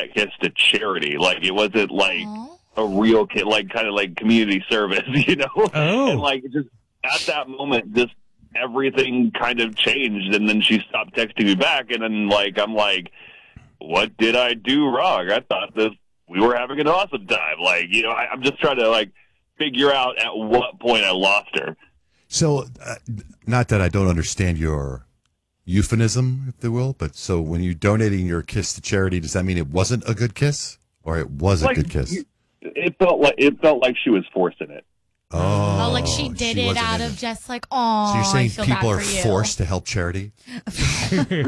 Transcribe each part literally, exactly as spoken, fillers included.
that kiss to charity. Like, it wasn't like Aww. a real kid, like kind of like community service, you know? Oh. And like, just at that moment, just everything kind of changed. And then she stopped texting me back. And then, like, I'm like, what did I do wrong? I thought this, we were having an awesome time. Like, you know, I, I'm just trying to, like, figure out at what point I lost her. So, uh, not that I don't understand your euphemism, if you will, but so when you're donating your kiss to charity, does that mean it wasn't a good kiss, or it was a Like, good kiss? It felt like it felt like she was forcing it. Oh, Oh, like she did it wasn't out in of it. just like, oh, So you're saying I feel people bad are for you. forced to help charity? But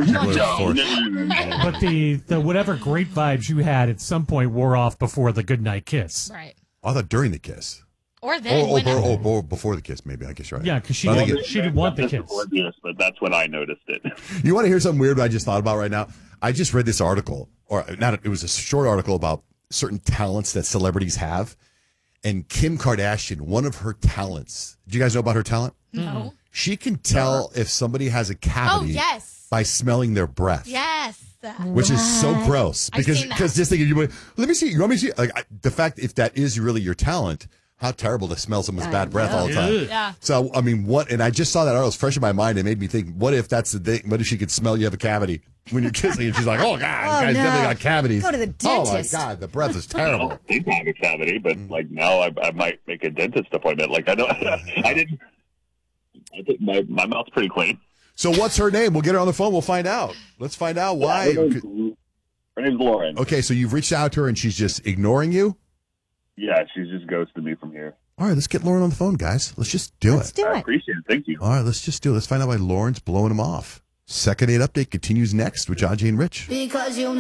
the, the whatever great vibes you had at some point wore off before the goodnight kiss. Right. I thought during the kiss. Or then. Or, or, whenever. or, or before the kiss, maybe. I guess you're right. Yeah, because she, I think didn't- it- she didn't want the That's kiss. oblivious, but that's when I noticed it. You want to hear something weird I just thought about right now? I just read this article, or not, it was a short article about certain talents that celebrities have. And Kim Kardashian, one of her talents, do you guys know about her talent? No. She can tell if somebody has a Oh, cavity yes. by smelling their breath. Yes. Which is so gross. I've Because seen that. because just thinking, you went, let me see, you want me to see? Like, I, the fact, if that is really your talent, how terrible to smell someone's bad breath all the time. Ugh. Yeah. So, I mean, what, and I just saw that article, it was fresh in my mind. It made me think, what if that's the thing? What if she could smell you have a cavity when you're kissing? And she's like, oh, God, Oh, this guy's no. definitely got cavities. Go to the Oh, my dentist. God, the breath is terrible. I didn't have a cavity, but like now I, I might make a dentist appointment. Like I don't, I didn't. I think my my mouth's pretty clean. So, what's her name? We'll get her on the phone. We'll find out. Let's find out why. Her name's, her name's Lauren. Okay, so you've reached out to her and she's just ignoring you? Yeah, she's just ghosted me from here. All right, let's get Lauren on the phone, guys. Let's just do Let's it. do I it. appreciate it. Thank you. All right, let's just do it. Let's find out why Lauren's blowing him off. Second Date Update continues next with John, Jay, and Rich. Because you